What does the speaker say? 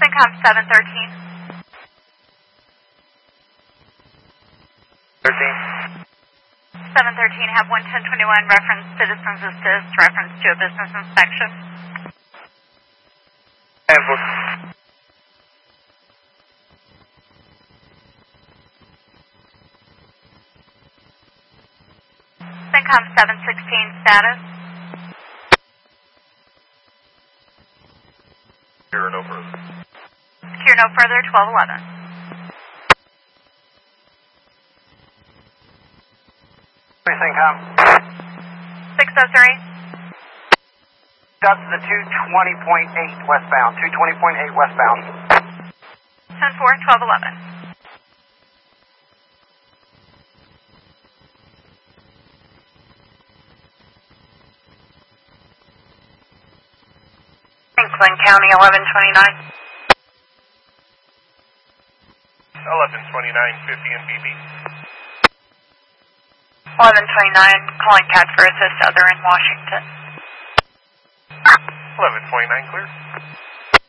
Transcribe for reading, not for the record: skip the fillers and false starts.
CENTCOM 713. 13. 713, have 11021 reference Citizens Assist, reference to a business inspection. Handbook. CENTCOM 716, status. Secure no further. Secure no further, 1211. CENTCOM. 603. Got to the 220.8 westbound. 220.8 westbound. 10-4, 1211. Franklin County 1129. 1129, 50 MBB. 1129, calling CAD for Assist, other in Washington. 1129, clear.